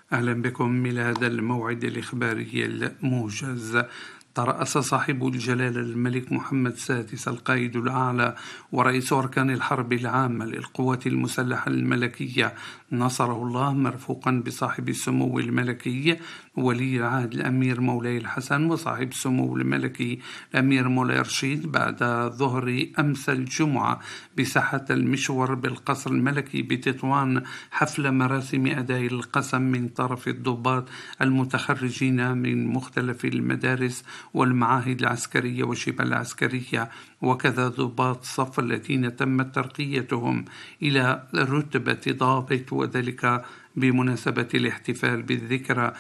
أهلا بكم إلى هذا الموعد الإخباري الموجز. ترأس صاحب الجلالة الملك محمد السادس القائد الأعلى ورئيس أركان الحرب العامة للقوات المسلحة الملكية نصره الله مرفوقا بصاحب السمو الملكي ولي العهد الأمير مولاي الحسن وصاحب السمو الملكي الأمير مولاي رشيد بعد ظهر أمس الجمعة بساحة المشور بالقصر الملكي بتطوان حفل مراسم أداء القسم من طرف الضباط المتخرجين من مختلف المدارس والمعاهد العسكرية والشبه العسكرية، وكذا ضباط صف الذين تمت ترقيتهم إلى رتبة ضابط، وذلك بمناسبة الاحتفال بالذكرى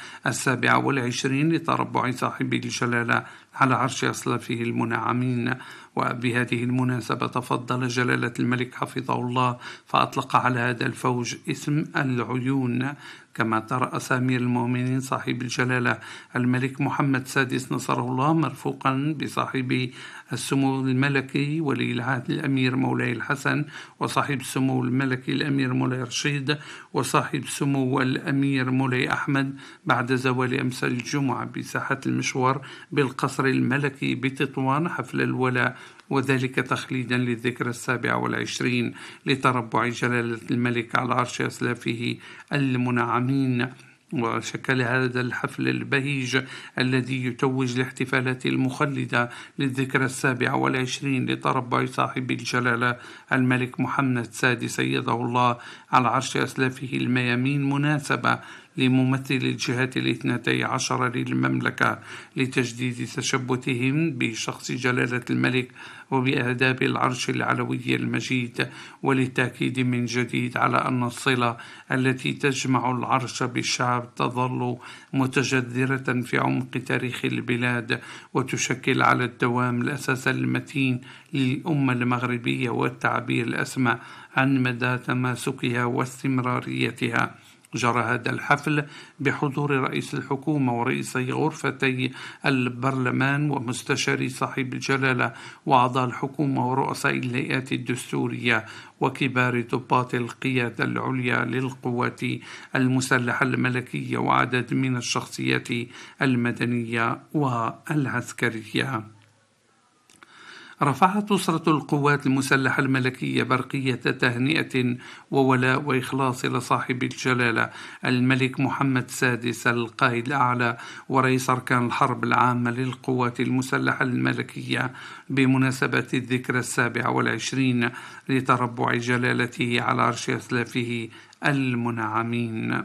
27 لتربع صاحب الجلالة على عرش أصلافه المنعمين. وبهذه المناسبة تفضل جلالة الملك حفظه الله فأطلق على هذا الفوج اسم العيون. كما ترأس أمير المؤمنين صاحب الجلالة الملك محمد السادس نصره الله مرفوقا بصاحب السمو الملكي ولي العهد الأمير مولاي الحسن وصاحب السمو الملكي الأمير مولاي رشيد وصاحب سمو الأمير مولاي أحمد بعد زوال أمس الجمعة بساحة المشور بالقصر الملكي بتطوان حفل الولاء، وذلك تخليدا للذكرى 27 لتربع جلالة الملك على عرش أسلافه المنعمين. وشكل هذا الحفل البهيج الذي يتوج الاحتفالات المخلدة للذكرى 27 لتربع صاحب الجلالة الملك محمد السادس سيده الله على عرش أسلافه الميامين مناسبة لممثل الجهات 12 للمملكة لتجديد تشبثهم بشخص جلالة الملك وبآداب العرش العلوي المجيد، وللتأكيد من جديد على أن الصلة التي تجمع العرش بالشعب تظل متجذرة في عمق تاريخ البلاد وتشكل على الدوام الأساس المتين للأمة المغربية والتعبير الأسمى عن مدى تماسكها واستمراريتها. جرى هذا الحفل بحضور رئيس الحكومة ورئيسي غرفتي البرلمان ومستشاري صاحب الجلالة وأعضاء الحكومة ورؤساء الهيئات الدستورية وكبار ضباط القيادة العليا للقوات المسلحة الملكية وعدد من الشخصيات المدنية والعسكرية. رفعت أسرة القوات المسلحة الملكية برقية تهنئة وولاء وإخلاص لصاحب الجلالة الملك محمد السادس القائد الأعلى ورئيس أركان الحرب العامة للقوات المسلحة الملكية بمناسبة الذكرى 27 لتربع جلالته على عرش أسلافه المنعمين.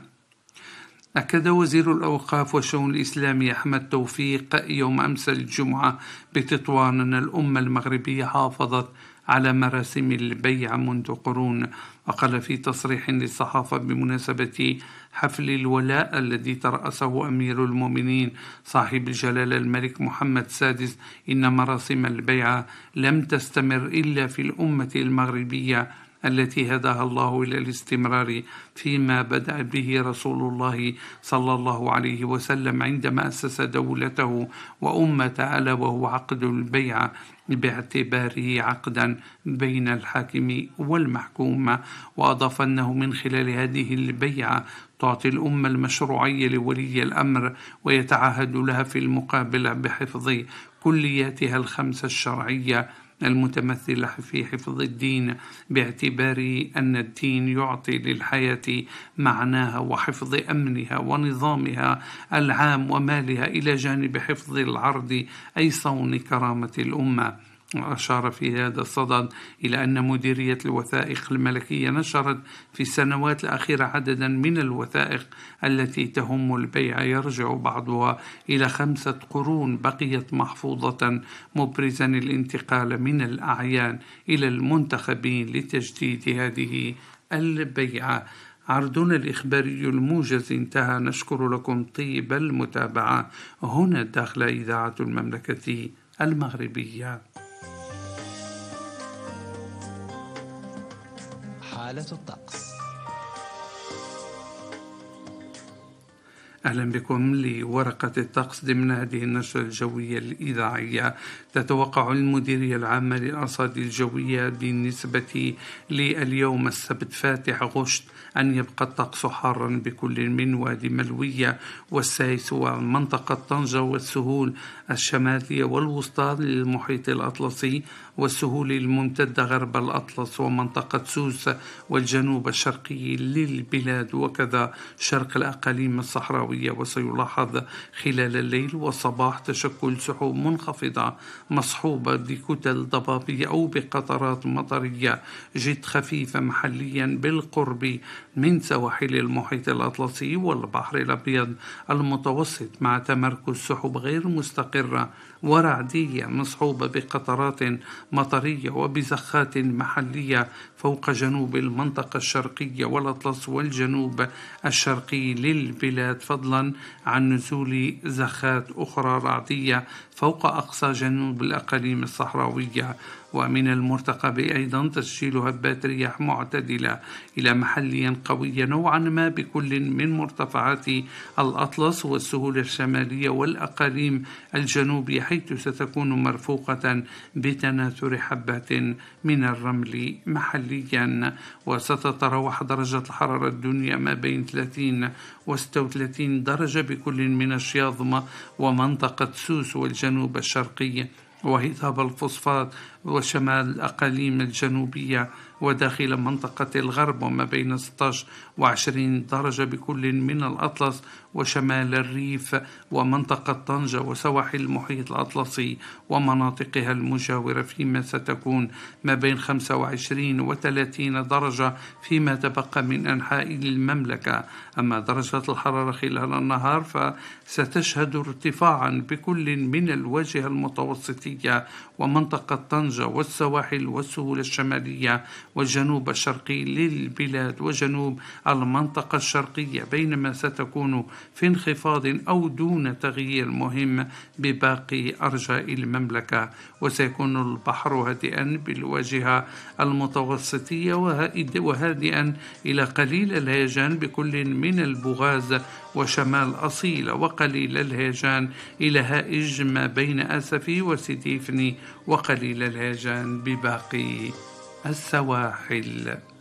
أكد وزير الأوقاف والشؤون الإسلامية أحمد توفيق يوم أمس الجمعة بتطوان أن الأمة المغربية حافظت على مراسم البيعة منذ قرون. وقال في تصريح للصحافة بمناسبة حفل الولاء الذي ترأسه أمير المؤمنين صاحب الجلالة الملك محمد السادس إن مراسم البيعة لم تستمر إلا في الأمة المغربية التي هداها الله إلى الاستمرار فيما بدأ به رسول الله صلى الله عليه وسلم عندما أسس دولته وأمة ألا وهو عقد البيعة باعتباره عقدا بين الحاكم والمحكوم. وأضاف أنه من خلال هذه البيعة تعطي الأمة المشروعية لولي الأمر ويتعهد لها في المقابل بحفظ كلياتها الخمسة الشرعية المتمثلة في حفظ الدين باعتبار أن الدين يعطي للحياة معناها وحفظ أمنها ونظامها العام ومالها إلى جانب حفظ العرض أي صون كرامة الأمة. وأشار في هذا الصدد إلى أن مديرية الوثائق الملكية نشرت في السنوات الأخيرة عددا من الوثائق التي تهم البيع يرجع بعضها إلى 5 قرون بقيت محفوظة، مبرزا الانتقال من الأعيان إلى المنتخبين لتجديد هذه البيعة. عرضنا الإخباري الموجز انتهى. نشكر لكم طيب المتابعة هنا داخل إذاعة المملكة المغربية. حالة الطقس. أهلا بكم لورقة الطقس ضمن هذه النشرة الجوية الإذاعية. تتوقع المديرية العامة للأرصاد الجوية بالنسبة لليوم السبت فاتح غشت أن يبقى الطقس حارا بكل من وادي ملوية والسايس ومنطقة طنجة والسهول الشمالية والوسطى للمحيط الأطلسي والسهول الممتدة غرب الأطلس ومنطقة سوس والجنوب الشرقي للبلاد وكذا شرق الأقاليم الصحراوية. وسيلاحظ خلال الليل والصباح تشكل سحب منخفضة مصحوبة بكتل ضبابية أو بقطرات مطرية جد خفيفة محليا بالقرب من سواحل المحيط الأطلسي والبحر الأبيض المتوسط مع تمركز سحب غير مستقرة ورعدية مصحوبة بقطرات مطرية وبزخات محلية فوق جنوب المنطقة الشرقية والأطلس والجنوب الشرقي للبلاد، فضلا عن نزول زخات أخرى رعدية فوق أقصى جنوب الأقاليم الصحراوية. ومن المرتقب أيضا تسجيل هبات رياح معتدلة إلى محليا قوية نوعا ما بكل من مرتفعات الأطلس والسهول الشمالية والأقاليم الجنوبية، حيث ستكون مرفوقة بتناثر حبات من الرمل محليا. وستتراوح درجة الحرارة الدنيا ما بين 30 و 36 درجة بكل من الشياظمة ومنطقة سوس والجنوب الشرقي وهضاب الفوسفات وشمال الأقاليم الجنوبية وداخل منطقة الغرب وما بين 16 و 20 درجة بكل من الأطلس وشمال الريف ومنطقة طنجة وسواحل المحيط الأطلسي ومناطقها المجاورة، فيما ستكون ما بين 25 و 30 درجة فيما تبقى من أنحاء المملكة. أما درجة الحرارة خلال النهار فستشهد ارتفاعا بكل من الواجهة المتوسطية ومنطقة طنجة والسواحل والسهول الشمالية والجنوب الشرقي للبلاد وجنوب المنطقة الشرقية، بينما ستكون في انخفاض أو دون تغيير مهم بباقي أرجاء المملكة. وسيكون البحر هادئا بالواجهة المتوسطية وهادئا إلى قليل الهيجان بكل من البوغاز وشمال أصيل، وقليل الهيجان إلى هائج ما بين أسفي وسيديفني، وقليل الهيجان بباقي السواحل.